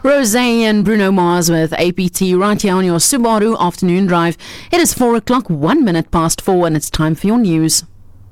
Rosé and Bruno Mars with APT right here on your Subaru afternoon drive. It is 4 o'clock, 1 minute past 4, and it's time for your news.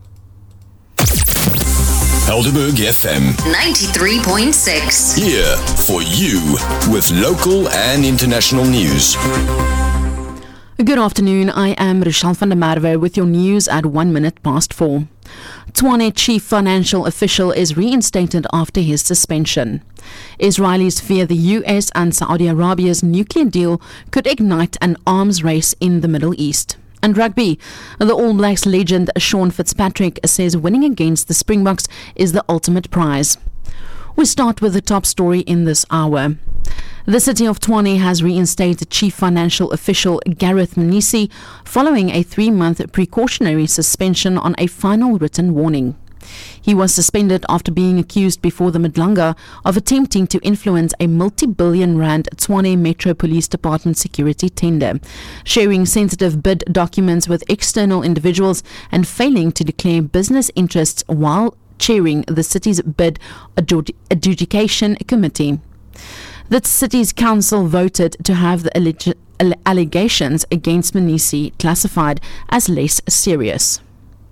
Helderberg FM 93.6. here for you with local and international news. Good afternoon, I am Rochelle van der Merwe with your news at 1 minute past 4. Tshwane chief financial official is reinstated after his suspension. Israelis fear the US and Saudi Arabia's nuclear deal could ignite an arms race in the Middle East. And rugby, the All Blacks legend Sean Fitzpatrick says winning against the Springboks is the ultimate prize. We start with the top story in this hour. The city of Tshwane has reinstated Chief Financial Official Gareth Mnisi following a 3-month precautionary suspension on a final written warning. He was suspended after being accused before the Madlanga of attempting to influence a multi-billion rand Tshwane Metro Police Department security tender, sharing sensitive bid documents with external individuals and failing to declare business interests while chairing the city's bid adjudication committee. The city's council voted to have the allegations against Mnisi classified as less serious.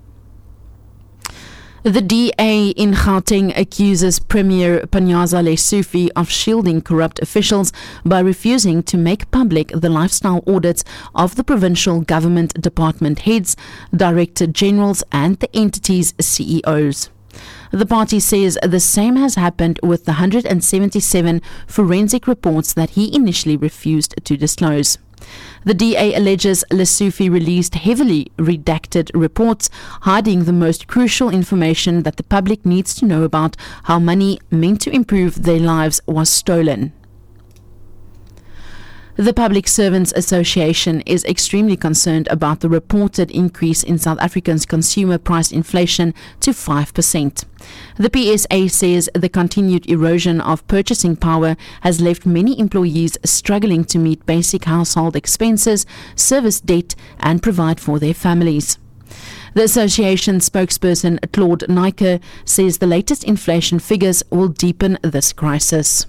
The DA in Gauteng accuses Premier Panyaza Lesufi of shielding corrupt officials by refusing to make public the lifestyle audits of the provincial government department heads, director generals and the entity's CEOs. The party says the same has happened with the 177 forensic reports that he initially refused to disclose. The DA alleges Lesufi released heavily redacted reports hiding the most crucial information that the public needs to know about how money meant to improve their lives was stolen. The Public Servants Association is extremely concerned about the reported increase in South Africans' consumer price inflation to 5%. The PSA says the continued erosion of purchasing power has left many employees struggling to meet basic household expenses, service debt, and provide for their families. The association spokesperson Claude Nyker says the latest inflation figures will deepen this crisis.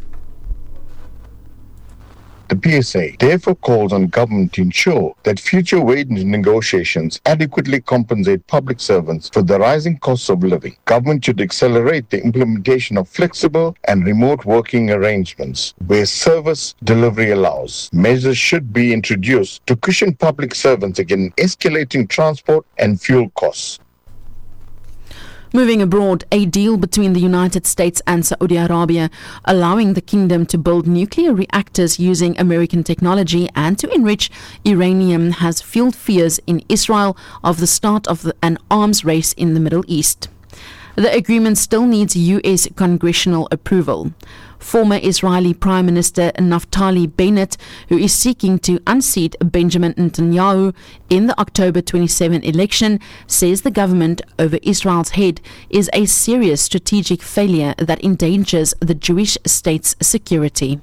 The PSA therefore calls on government to ensure that future wage negotiations adequately compensate public servants for the rising costs of living. Government should accelerate the implementation of flexible and remote working arrangements where service delivery allows. Measures should be introduced to cushion public servants against escalating transport and fuel costs. Moving abroad, a deal between the United States and Saudi Arabia allowing the kingdom to build nuclear reactors using American technology and to enrich uranium has fueled fears in Israel of the start of an arms race in the Middle East. The agreement still needs U.S. congressional approval. Former Israeli Prime Minister Naftali Bennett, who is seeking to unseat Benjamin Netanyahu in the October 27 election, says the government over Israel's head is a serious strategic failure that endangers the Jewish state's security.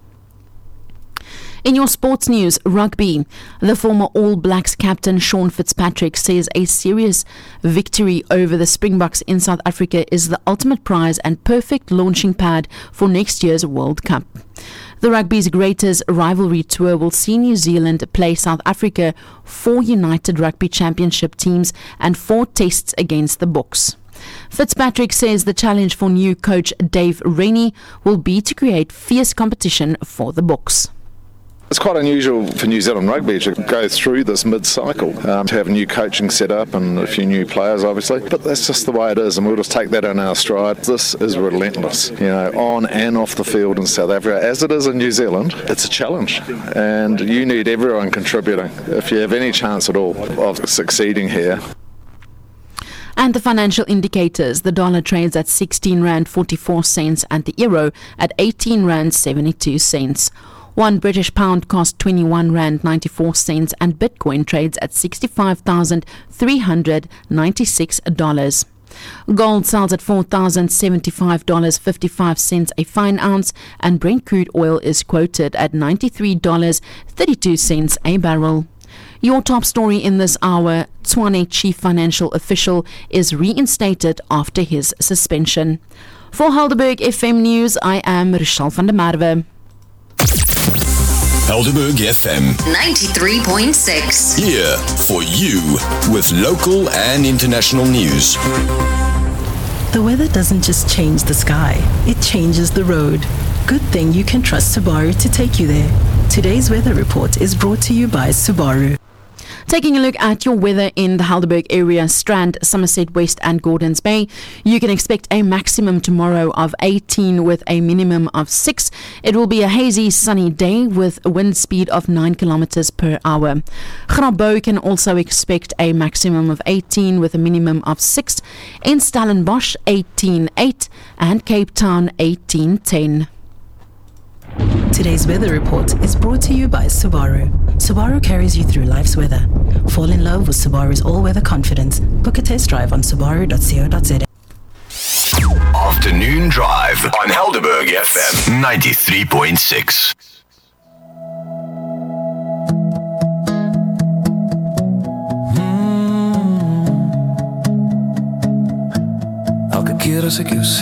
In your sports news, rugby, the former All Blacks captain Sean Fitzpatrick says a serious victory over the Springboks in South Africa is the ultimate prize and perfect launching pad for next year's World Cup. The rugby's greatest rivalry tour will see New Zealand play South Africa 4 United Rugby Championship teams and 4 tests against the Boks. Fitzpatrick says the challenge for new coach Dave Rennie will be to create fierce competition for the Boks. It's quite unusual for New Zealand rugby to go through this mid-cycle, to have a new coaching set up and a few new players obviously, but that's just the way it is and we'll just take that in our stride. This is relentless, on and off the field in South Africa, as it is in New Zealand. It's a challenge and you need everyone contributing if you have any chance at all of succeeding here. And the financial indicators, the dollar trades at 16 Rand 44 cents and the euro at 18 Rand 72 cents. 1 British pound cost 21 Rand 94 cents and Bitcoin trades at $65,396. Gold sells at $4,075.55 a fine ounce and Brent crude oil is quoted at $93.32 a barrel. Your top story in this hour, Tshwane chief financial official is reinstated after his suspension. For Helderberg FM News, I am Rochelle van der Merwe. Helderberg FM, 93.6. here for you with local and international news. The weather doesn't just change the sky, it changes the road. Good thing you can trust Subaru to take you there. Today's weather report is brought to you by Subaru. Taking a look at your weather in the Helderberg area, Strand, Somerset West and Gordons Bay. You can expect a maximum tomorrow of 18 with a minimum of 6. It will be a hazy, sunny day with a wind speed of 9 kilometers per hour. Grabouw can also expect a maximum of 18 with a minimum of 6. In Stellenbosch, 18.8 and Cape Town, 18.10. Today's weather report is brought to you by Subaru. Subaru carries you through life's weather. Fall in love with Subaru's all-weather confidence. Book a test drive on subaru.co.za. Afternoon Drive on Helderberg FM 93.6. Elke keer as ek jou sien